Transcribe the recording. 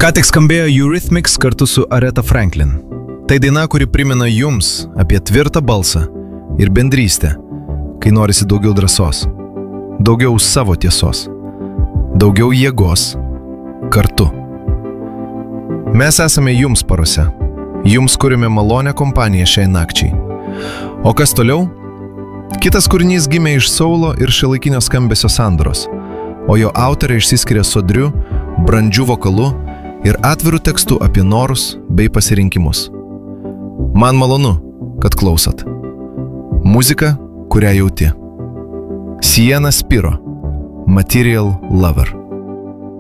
Ką tik skambėjo Eurythmics kartu su Aretha Franklin. Tai daina, kuri primena jums apie tvirtą balsą ir bendrystę, kai norisi daugiau drąsos, daugiau savo tiesos, daugiau jėgos kartu. Mes esame jums parose, jums kuriame malonę kompaniją šiai nakčiai. O kas toliau? Kitas kūrinys gimė iš soulo ir šiuolaikinio skambesio sandaros, o jo autorė išsiskiria sodriu, brandžiu vokalu ir atvirų tekstų apie norus bei pasirinkimus. Man malonu, kad klausot. Muzika, kurią jauti. Sienna Spiro, Material Lover.